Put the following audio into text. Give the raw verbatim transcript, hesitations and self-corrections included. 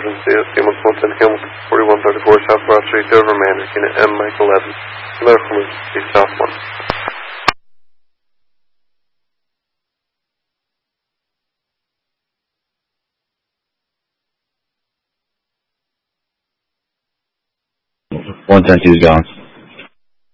emergency at C one ten Hamilton, forty-one thirty-four South Broad Street, Dover Manor, Unit M, Mike eleven. Medical emergency, South one. one ten two is gone.